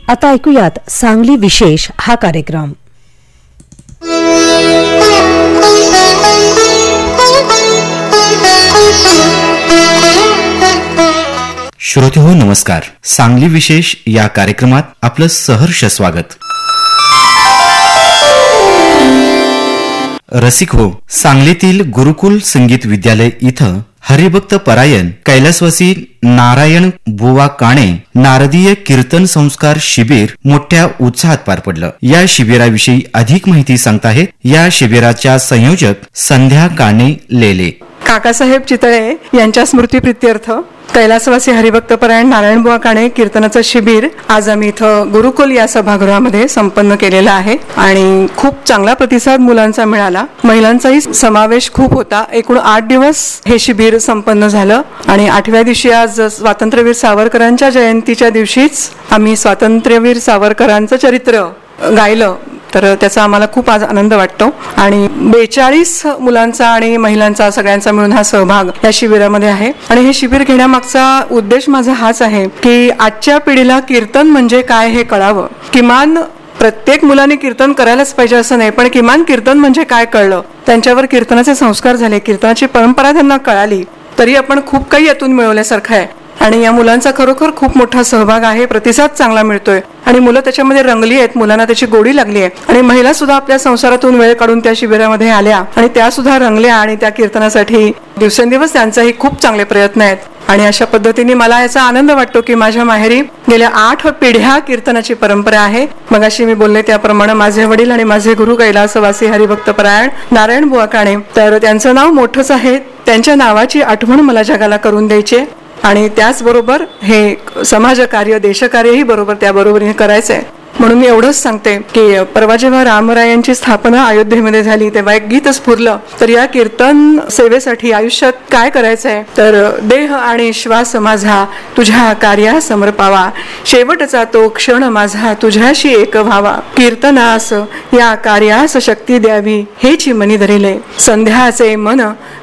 आता ऐकूयात सांगली विशेष हा कार्यक्रम. श्रोते हो नमस्कार. सांगली विशेष या कार्यक्रमात आपलं सहर्ष स्वागत. रसिक हो, सांगलीतील गुरुकुल संगीत विद्यालय इथं हरिभक्त परायण कैलासवासी नारायण बुवा काणे नारदीय कीर्तन संस्कार शिबिर मोठ्या उत्साहात पार पडलं. या शिबिराविषयी अधिक माहिती सांगताहेत या शिबिराच्या संयोजक संध्या काणे लेले. काकासाहेब चितळे यांच्या स्मृतीप्रित्यर्थ कैलासवासी हरिभक्त परायण नारायणबुवा काणे कीर्तनाचं शिबिर आज आम्ही इथं गुरुकुल या सभागृहामध्ये संपन्न केलेलं आहे आणि खूप चांगला प्रतिसाद मुलांचा मिळाला. महिलांचाही समावेश खूप होता. एकूण 8 दिवस हे शिबिर संपन्न झालं आणि 8व्या दिवशी आज स्वातंत्र्यवीर सावरकरांच्या जयंतीच्या दिवशीच आम्ही स्वातंत्र्यवीर सावरकरांचं चरित्र गायलं. तर त्याचा आम्हाला खूप आज आनंद वाटतो आणि 42 मुलांचा आणि महिलांचा सगळ्यांचा मिळून हा सहभाग या शिबिरामध्ये आहे. आणि हे शिबिर घेण्यामागचा उद्देश माझा हाच आहे की आजच्या पिढीला कीर्तन म्हणजे काय हे कळावं. किमान प्रत्येक मुलाने कीर्तन करायलाच पाहिजे असं नाही, पण किमान कीर्तन म्हणजे काय कळलं, त्यांच्यावर कीर्तनाचे संस्कार झाले, कीर्तनाची परंपरा त्यांना कळाली, तरी आपण खूप काही यातून मिळवल्यासारखं आहे. आणि या मुलांचा खरोखर खूप मोठा सहभाग आहे. प्रतिसाद चांगला मिळतोय आणि मुलं त्याच्यामध्ये रंगली आहेत. मुलांना त्याची गोडी लागली आहे आणि महिला सुद्धा आपल्या संसारातून वेळ काढून त्या शिबिरामध्ये आल्या आणि त्या सुद्धा रंगल्या आणि त्या कीर्तनासाठी दिवसेंदिवस त्यांचाही खूप चांगले प्रयत्न आहेत. आणि अशा पद्धतीने मला याचा आनंद वाटतो की माझ्या माहेरी गेल्या 8 पिढ्या कीर्तनाची परंपरा आहे. मगाशी मी बोलले त्याप्रमाणे माझे वडील आणि माझे गुरु कैलासवासी हरिभक्त परायण नारायणबुवा काणे, तर त्यांचं नाव मोठंच आहे. त्यांच्या नावाची आठवण मला जगाला करून द्यायची आणि त्याचबरोबर हे समाजकार्य देशकार्यही बरोबर त्याबरोबरीने करायचंय. म्हणून मी एवढंच सांगते की परवा जेव्हा रामरायांची स्थापना अयोध्येमध्ये झाली तेव्हा एक गीत स्फुरलं. तर या कीर्तन सेवेसाठी आयुष्यात काय करायचंय, तर देह आणि श्वास माझा तुझ्या कार्या समर्पावा, शेवटचा तो क्षण माझा तुझ्याशी एक व्हावा, कीर्तनास या कार्यास शक्ती द्यावी हेची मनी धरिले, संध्याचे मन